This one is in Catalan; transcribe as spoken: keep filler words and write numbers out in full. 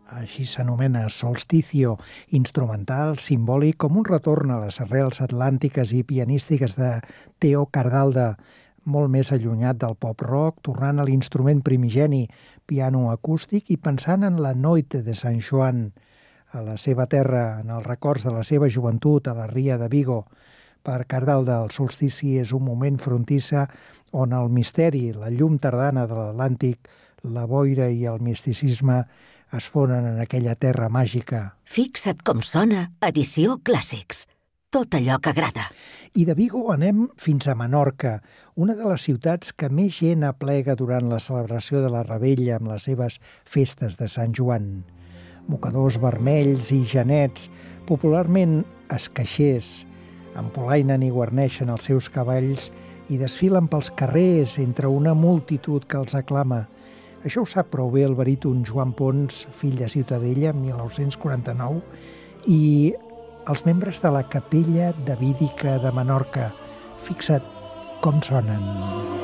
així s'anomena solsticio, instrumental, simbòlic, com un retorn a les arrels atlàntiques i pianístiques de Teo Cardalda, molt més allunyat del pop-rock, tornant a l'instrument primigeni, piano acústic, i pensant en la Noite de Sant Joan, a la seva terra, en els records de la seva joventut, a la Ria de Vigo. Per Cardalda, el solstici és un moment frontissa on el misteri, la llum tardana de l'Atlàntic, la boira i el misticisme es fonen en aquella terra màgica. Fixa't com sona Edició Clàssics. Tot allò que agrada. I de Vigo anem fins a Menorca, una de les ciutats que més gent aplega durant la celebració de la Revetlla amb les seves festes de Sant Joan. Mocadors vermells i genets, popularment escaixers, empolainen i guarneixen els seus cavalls i desfilen pels carrers entre una multitud que els aclama. Això ho sap prou bé el baríton Joan Pons, fill de Ciutadella, mil nou-cents quaranta-nou, i els membres de la Capella Davídica de Menorca. Fixa't com sonen.